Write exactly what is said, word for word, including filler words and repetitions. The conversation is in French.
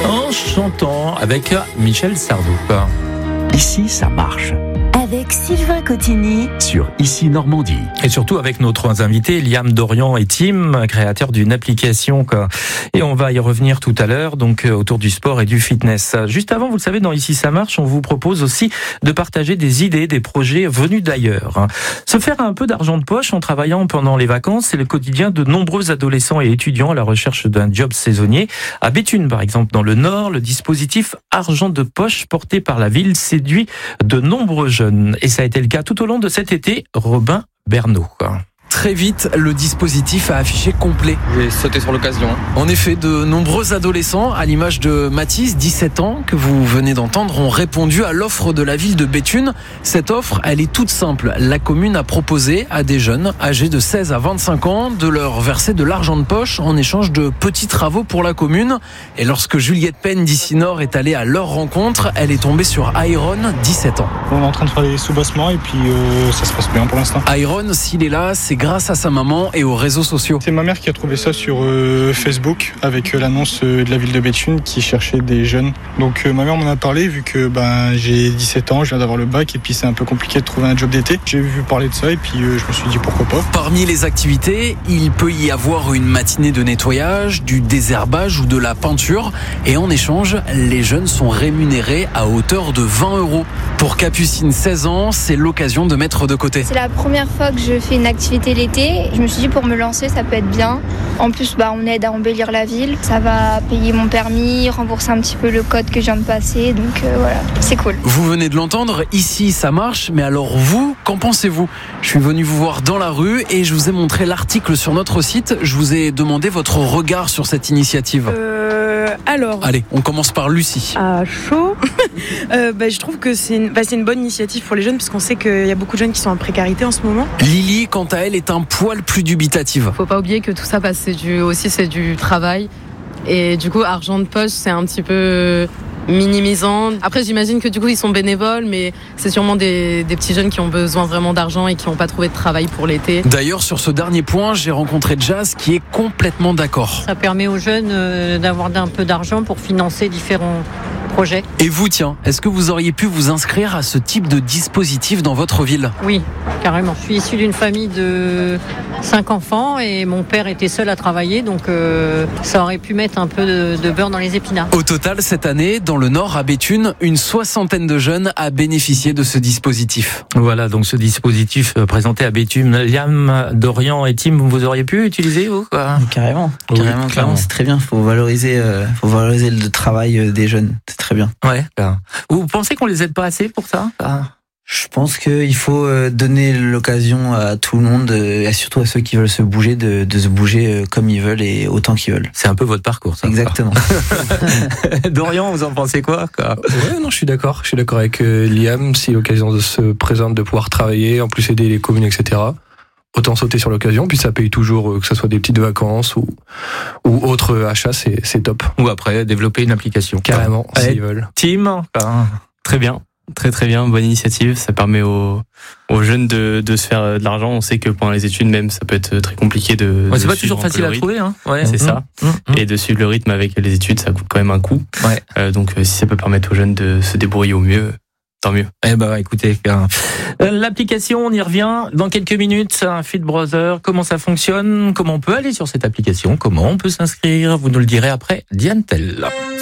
en chantant avec Michel Sardou. Ici, ça marche. Avec Sylvain Cotigny Sur Ici Normandie. Et surtout avec nos trois invités, Liam, Dorian et Tim, créateurs d'une application. Et on va y revenir tout à l'heure, donc autour du sport et du fitness. Juste avant, vous le savez, dans Ici ça marche, on vous propose aussi de partager des idées, des projets venus d'ailleurs. Se faire un peu d'argent de poche en travaillant pendant les vacances, c'est le quotidien de nombreux adolescents et étudiants à la recherche d'un job saisonnier. À Béthune, par exemple, dans le Nord, le dispositif Argent de poche porté par la ville séduit de nombreux jeunes. Et ça a été le cas tout au long de cet été. Robin Bernot. Très vite, le dispositif a affiché complet. J'ai sauté sur l'occasion. En effet, de nombreux adolescents, à l'image de Mathis, dix-sept ans, que vous venez d'entendre, ont répondu à l'offre de la ville de Béthune. Cette offre, elle est toute simple. La commune a proposé à des jeunes âgés de seize à vingt-cinq ans de leur verser de l'argent de poche en échange de petits travaux pour la commune. Et lorsque Juliette Penn d'Ici Nord est allée à leur rencontre, elle est tombée sur Iron, dix-sept ans. On est en train de faire des sous-bossements et puis euh, ça se passe bien pour l'instant. Iron, s'il est là, c'est grâce à sa maman et aux réseaux sociaux. C'est ma mère qui a trouvé ça sur euh, Facebook avec euh, l'annonce euh, de la ville de Béthune qui cherchait des jeunes. Donc euh, ma mère m'en a parlé vu que ben, j'ai dix-sept ans, je viens d'avoir le bac et puis c'est un peu compliqué de trouver un job d'été. J'ai vu parler de ça et puis euh, je me suis dit pourquoi pas. Parmi les activités, il peut y avoir une matinée de nettoyage, du désherbage ou de la peinture. Et en échange, les jeunes sont rémunérés à hauteur de vingt euros. Pour Capucine, seize ans, c'est l'occasion de mettre de côté. C'est la première fois que je fais une activité l'été. Je me suis dit pour me lancer, ça peut être bien. En plus, bah, on aide à embellir la ville. Ça va payer mon permis, rembourser un petit peu le code que je viens de passer. Donc euh, voilà, c'est cool. Vous venez de l'entendre, ici ça marche. Mais alors vous, qu'en pensez-vous ? Je suis venu vous voir dans la rue et je vous ai montré l'article sur notre site. Je vous ai demandé votre regard sur cette initiative. Euh, alors... Allez, on commence par Lucie. À chaud. euh, bah, je trouve que c'est une, bah, c'est une bonne initiative pour les jeunes parce qu'on sait qu'il y a beaucoup de jeunes qui sont en précarité en ce moment. Lily, quant à elle, est un poil plus dubitative. Faut pas oublier que tout ça, bah, c'est du, aussi c'est du travail. Et du coup, argent de poche, c'est un petit peu minimisant. Après, j'imagine que du coup, ils sont bénévoles, mais c'est sûrement des, des petits jeunes qui ont besoin vraiment d'argent et qui n'ont pas trouvé de travail pour l'été. D'ailleurs, sur ce dernier point, j'ai rencontré Jazz qui est complètement d'accord. Ça permet aux jeunes euh, d'avoir un peu d'argent pour financer différents projets. Et vous, tiens, est-ce que vous auriez pu vous inscrire à ce type de dispositif dans votre ville ? Oui, carrément. Je suis issue d'une famille de cinq enfants et mon père était seul à travailler, donc euh, ça aurait pu mettre un peu de, de beurre dans les épinards. Au total, cette année, dans le Nord, à Béthune, une soixantaine de jeunes a bénéficié de ce dispositif. Voilà, donc ce dispositif présenté à Béthune. Liam, Dorian et Tim, vous auriez pu utiliser vous quoi ? Carrément, oui, carrément, clairement, c'est très bien. Faut valoriser, euh, faut valoriser le travail des jeunes. C'est très bien. Ouais. Vous pensez qu'on les aide pas assez pour ça ? Je pense qu'il faut donner l'occasion à tout le monde, et surtout à ceux qui veulent se bouger, de, de se bouger comme ils veulent et autant qu'ils veulent. C'est un peu votre parcours, ça. Exactement. Dorian, vous en pensez quoi, quoi ? Ouais, non, je suis d'accord. Je suis d'accord avec euh, Liam. Si l'occasion de se présente, de pouvoir travailler, en plus aider les communes, et cetera. Autant sauter sur l'occasion, puis ça paye toujours, que ce soit des petites vacances ou, ou autres achats, c'est, c'est top. Ou après, développer une application. Carrément, Allez, s'ils veulent. Tim, enfin... Très bien. Très très bien, bonne initiative. Ça permet aux, aux jeunes de, de se faire de l'argent. On sait que pendant les études même, ça peut être très compliqué de. Ouais, de c'est pas toujours facile à trouver, hein. Ouais. C'est mmh. ça. Mmh. Et de suivre le rythme avec les études, ça coûte quand même un coup. Ouais. Euh, donc si ça peut permettre aux jeunes de se débrouiller au mieux, tant mieux. Eh ben, écoutez, l'application, on y revient dans quelques minutes. Fit Brother, comment ça fonctionne ? Comment on peut aller sur cette application ? Comment on peut s'inscrire ? Vous nous le direz après Diane Tell.